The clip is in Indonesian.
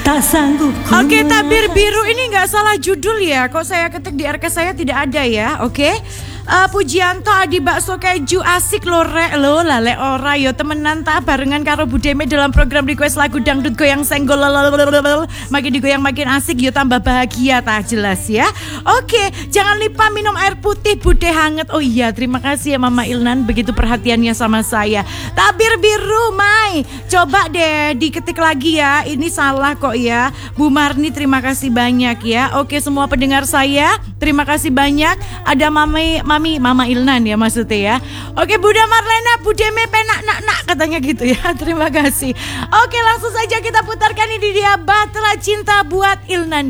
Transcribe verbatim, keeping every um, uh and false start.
Tak sanggup. Oke, tabir biru ini nggak salah judul ya. Kok saya ketik di R K saya tidak ada ya. Oke. Uh, Pujianto Adi bakso keju asik lo rek lo lale ora yo temenan ta barengan karo Budeme dalam program request lagu dangdut goyang senggol makin digoyang makin asik yo tambah bahagia ta jelas ya. Oke, jangan lupa minum air putih Bude hangat. Oh iya, terima kasih ya Mama Ilnan begitu perhatiannya sama saya. Tabir biru Mai, coba deh diketik lagi ya. Ini salah kok ya. Bu Marni terima kasih banyak ya. Oke, semua pendengar saya terima kasih banyak. Ada Mami Mami Mama Ilnan ya maksudnya ya. Oke, Bunda Marlena, Budeme penak nak nak katanya gitu ya. Terima kasih. Oke, langsung saja kita putarkan ini dia Bahtera Cinta buat Ilnan.